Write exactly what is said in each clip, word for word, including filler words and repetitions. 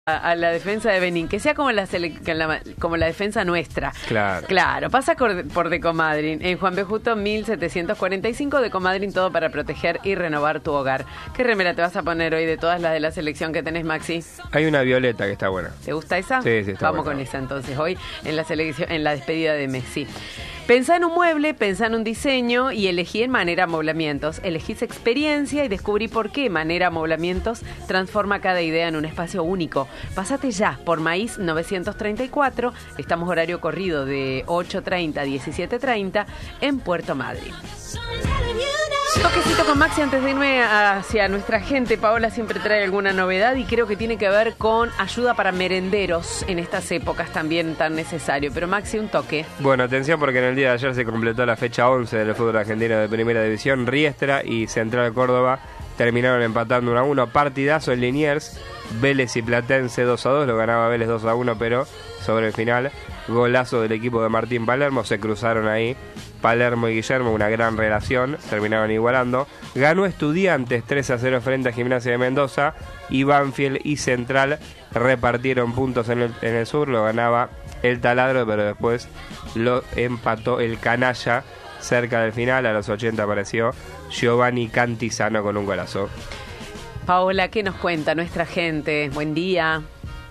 a la defensa de Benín, que sea como la, sele- que la como la defensa nuestra. Claro. Claro, pasa por, por Decomadrin. En Juan B. Justo mil setecientos cuarenta y cinco, Decomadrin, todo para proteger y renovar tu hogar. ¿Qué remera te vas a poner hoy de todas las de la selección que tenés, Maxi? Hay una violeta que está buena. ¿Te gusta esa? Sí, sí, está Vamos buena. con esa entonces, hoy en la selección, en la despedida de Messi. Pensá en un mueble, pensá en un diseño y elegí en Manera Amoblamientos. Elegís experiencia y descubrí por qué Manera Amoblamientos transforma cada idea en un espacio único. Pásate ya por Maíz novecientos treinta y cuatro, estamos horario corrido de ocho treinta a diecisiete treinta en Puerto Madryn. Toquecito con Maxi antes de irme hacia nuestra gente. Paola siempre trae alguna novedad y creo que tiene que ver con ayuda para merenderos en estas épocas también tan necesario. Pero Maxi, un toque. Bueno, atención porque en el día de ayer se completó la fecha once del fútbol argentino de Primera División. Riestra y Central Córdoba terminaron empatando uno a uno. Partidazo en Liniers. Vélez y Platense dos a dos. Lo ganaba Vélez dos a uno, pero sobre el final, golazo del equipo de Martín Palermo. Se cruzaron ahí Palermo y Guillermo, una gran relación, terminaron igualando. Ganó Estudiantes tres a cero frente a Gimnasia de Mendoza. Y Banfield y Central repartieron puntos en el, en el sur. Lo ganaba el Taladro, pero después lo empató el Canalla cerca del final. A los ochenta apareció Giovanni Cantizano con un golazo. Paola, ¿qué nos cuenta nuestra gente? Buen día.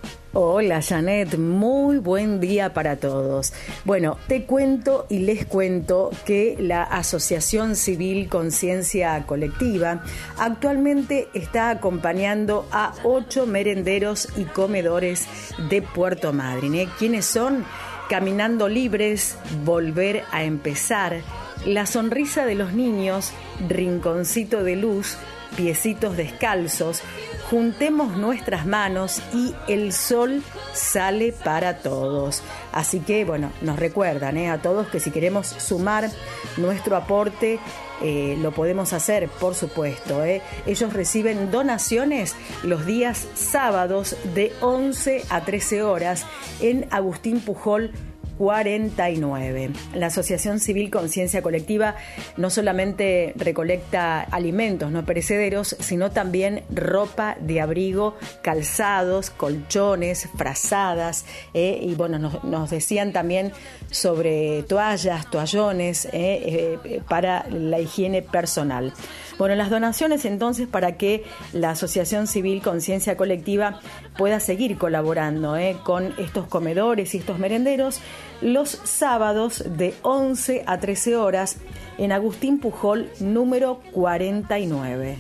Hola Janet, muy buen día para todos. Bueno, te cuento y les cuento que la Asociación Civil Conciencia Colectiva actualmente está acompañando a ocho merenderos y comedores de Puerto Madryn. ¿eh? ¿Quiénes son? Caminando Libres, Volver a Empezar, La Sonrisa de los Niños, Rinconcito de Luz, Piecitos Descalzos, Juntemos Nuestras Manos y El Sol Sale para Todos. Así que, bueno, nos recuerdan ¿eh? a todos que si queremos sumar nuestro aporte, eh, lo podemos hacer, por supuesto. ¿eh? Ellos reciben donaciones los días sábados de once a trece horas en Agustín Pujol cuarenta y nueve. La Asociación Civil Conciencia Colectiva no solamente recolecta alimentos no perecederos, sino también ropa de abrigo, calzados, colchones, frazadas, eh, y bueno, nos, nos decían también sobre toallas, toallones eh, eh, para la higiene personal. Bueno, las donaciones entonces para que la Asociación Civil Conciencia Colectiva pueda seguir colaborando eh, con estos comedores y estos merenderos los sábados de once a trece horas en Agustín Pujol número cuarenta y nueve.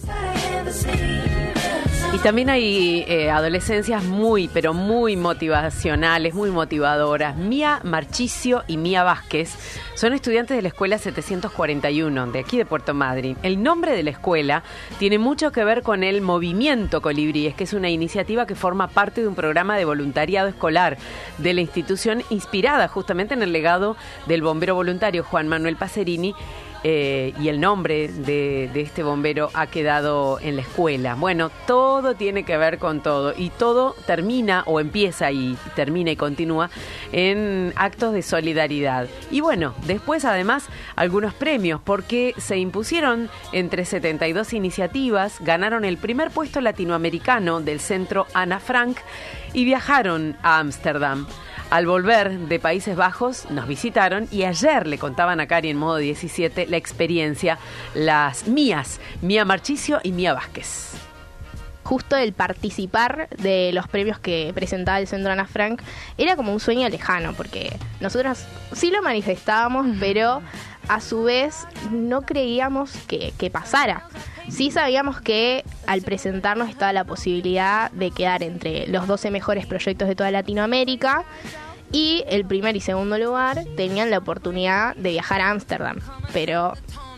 Y también hay eh, adolescencias muy, pero muy motivacionales, muy motivadoras. Mía Marchicio y Mía Vázquez son estudiantes de la escuela setecientos cuarenta y uno, de aquí de Puerto Madryn. El nombre de la escuela tiene mucho que ver con el Movimiento Colibríes, que es una iniciativa que forma parte de un programa de voluntariado escolar de la institución, inspirada justamente en el legado del bombero voluntario Juan Manuel Pacerini. Eh, y el nombre de, de este bombero ha quedado en la escuela. Bueno, todo tiene que ver con todo y todo termina o empieza y termina y continúa en actos de solidaridad. Y bueno, después además algunos premios porque se impusieron entre setenta y dos iniciativas, ganaron el primer puesto latinoamericano del Centro Ana Frank y viajaron a Ámsterdam. Al volver de Países Bajos nos visitaron y ayer le contaban a Cari en Modo diecisiete la experiencia, las mías, Mía Marchicio y Mía Vázquez. Justo el participar de los premios que presentaba el Centro Ana Frank era como un sueño lejano, porque nosotros sí lo manifestábamos, pero a su vez no creíamos que, que pasara. Sí sabíamos que al presentarnos estaba la posibilidad de quedar entre los doce mejores proyectos de toda Latinoamérica y el primer y segundo lugar tenían la oportunidad de viajar a Ámsterdam, pero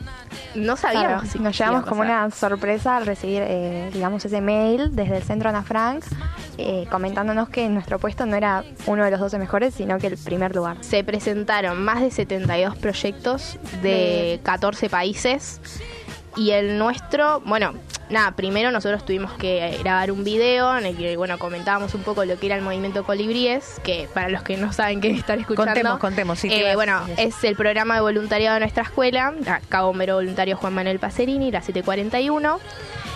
no sabíamos. Claro, si nos llevamos como pasar. una sorpresa al recibir, eh, digamos, ese mail desde el Centro Ana Frank eh, comentándonos que nuestro puesto no era uno de los doce mejores, sino que el primer lugar. Se presentaron más de setenta y dos proyectos de catorce países y el nuestro, bueno, nada, primero nosotros tuvimos que grabar un video en el que, bueno, comentábamos un poco lo que era el Movimiento Colibríes, que para los que no saben qué están escuchando. Contemos, contemos. Sí, eh, bueno, es el programa de voluntariado de nuestra escuela, acá bombero voluntario Juan Manuel Pacerini, la setecientos cuarenta y uno.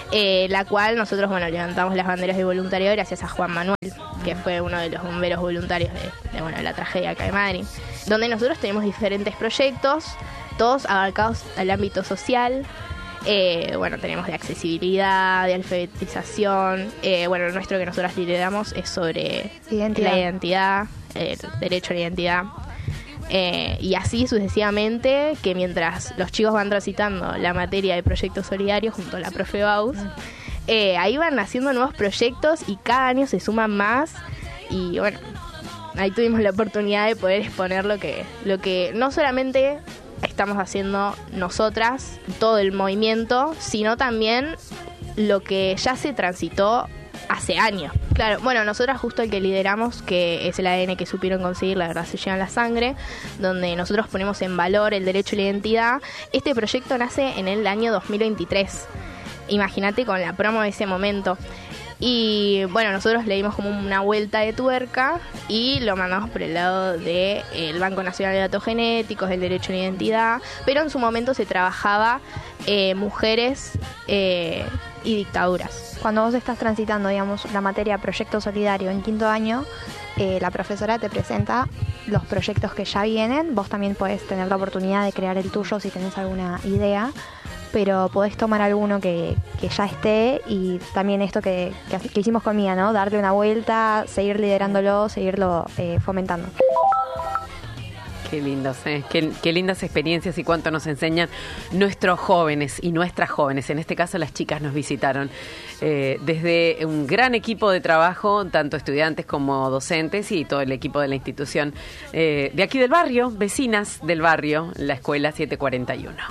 eh, la cual nosotros, bueno, levantamos las banderas de voluntariado gracias a Juan Manuel, que fue uno de los bomberos voluntarios de, de, bueno, la tragedia acá de Madrid, donde nosotros tenemos diferentes proyectos, todos abarcados al ámbito social. Eh, bueno, tenemos de accesibilidad, de alfabetización. Eh, bueno, el nuestro que nosotros lideramos es sobre Identidad. la identidad, el derecho a la identidad. Eh, y así sucesivamente, que mientras los chicos van transitando la materia de proyectos solidarios junto a la profe Baus, eh, ahí van haciendo nuevos proyectos y cada año se suman más. Y bueno, ahí tuvimos la oportunidad de poder exponer lo que, lo que no solamente estamos haciendo nosotras, todo el movimiento, sino también lo que ya se transitó hace años. Claro, bueno, nosotras justo el que lideramos, que es el A D N que supieron conseguir, la verdad se lleva en la sangre, donde nosotros ponemos en valor el derecho a la identidad. Este proyecto nace en el año dos mil veintitrés. Imagínate con la promo de ese momento. Y bueno, nosotros le dimos como una vuelta de tuerca y lo mandamos por el lado del Banco Nacional de Datos Genéticos, del derecho a la identidad, pero en su momento se trabajaba eh, mujeres eh, y dictaduras. Cuando vos estás transitando, digamos, la materia proyecto solidario en quinto año, eh, la profesora te presenta los proyectos que ya vienen. Vos también podés tener la oportunidad de crear el tuyo si tenés alguna idea, pero podés tomar alguno que, que ya esté, y también esto que, que, que hicimos con Mía, ¿no? Darle una vuelta, seguir liderándolo, seguirlo eh, fomentando. Qué lindos, ¿eh? qué, qué lindas experiencias y cuánto nos enseñan nuestros jóvenes y nuestras jóvenes. En este caso las chicas nos visitaron eh, desde un gran equipo de trabajo, tanto estudiantes como docentes y todo el equipo de la institución eh, de aquí del barrio, vecinas del barrio, la escuela setecientos cuarenta y uno.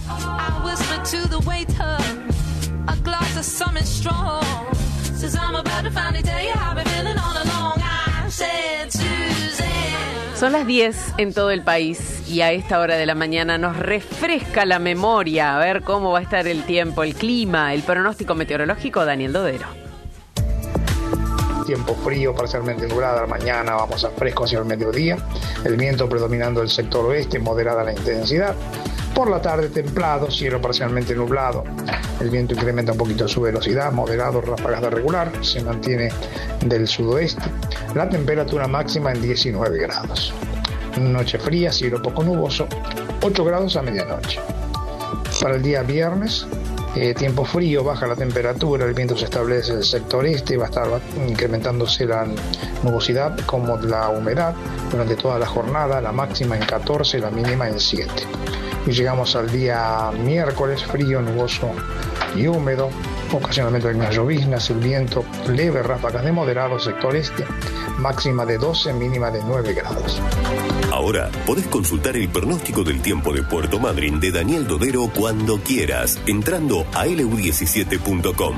Son las diez en todo el país y a esta hora de la mañana nos refresca la memoria a ver cómo va a estar el tiempo, el clima, el pronóstico meteorológico. Daniel Dodero. Tiempo frío, parcialmente nublado a la mañana, vamos a fresco hacia el mediodía. El viento predominando el sector oeste, moderada la intensidad. Por la tarde templado, cielo parcialmente nublado. El viento incrementa un poquito su velocidad, moderado, ráfagas de regular, se mantiene del sudoeste. La temperatura máxima en diecinueve grados. Noche fría, cielo poco nuboso, ocho grados a medianoche. Para el día viernes, eh, tiempo frío, baja la temperatura, el viento se establece en el sector este, va a estar incrementándose la nubosidad como la humedad durante toda la jornada, la máxima en catorce, la mínima en siete. Y llegamos al día miércoles, frío, nuboso y húmedo, ocasionalmente algunas lloviznas, el viento leve, ráfagas de moderado sector este, máxima de doce, mínima de nueve grados. Ahora podés consultar el pronóstico del tiempo de Puerto Madryn de Daniel Dodero cuando quieras, entrando a L U diecisiete punto com.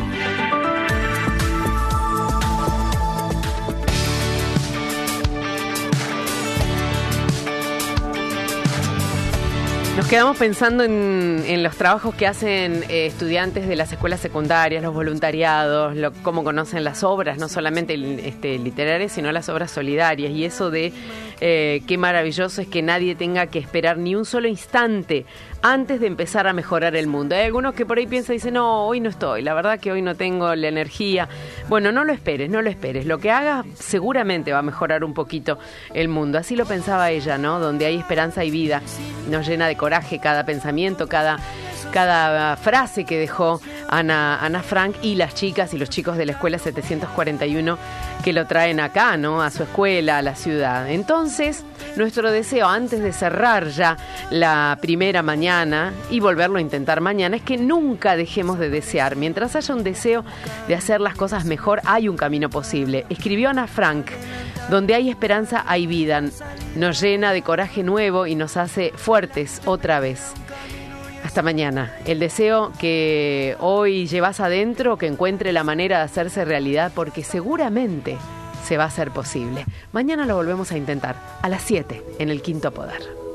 Nos quedamos pensando en, en los trabajos que hacen eh, estudiantes de las escuelas secundarias, los voluntariados, lo, cómo conocen las obras, no solamente este, literarias, sino las obras solidarias. Y eso de eh, qué maravilloso es que nadie tenga que esperar ni un solo instante antes de empezar a mejorar el mundo. Hay algunos que por ahí piensan y dicen, no, hoy no estoy, la verdad que hoy no tengo la energía. Bueno, no lo esperes, no lo esperes. Lo que hagas seguramente va a mejorar un poquito el mundo. Así lo pensaba ella, ¿no? Donde hay esperanza y vida. Nos llena de coraje cada pensamiento, cada, cada frase que dejó Ana, Ana Frank y las chicas y los chicos de la escuela setecientos cuarenta y uno que lo traen acá, ¿no? A su escuela, a la ciudad. Entonces, nuestro deseo antes de cerrar ya la primera mañana y volverlo a intentar mañana es que nunca dejemos de desear. Mientras haya un deseo de hacer las cosas mejor, hay un camino posible. Escribió Ana Frank, donde hay esperanza hay vida. Nos llena de coraje nuevo y nos hace fuertes otra vez. Hasta mañana. El deseo que hoy llevas adentro, que encuentre la manera de hacerse realidad, porque seguramente se va a hacer posible. Mañana lo volvemos a intentar, a las siete, en el Quinto Poder.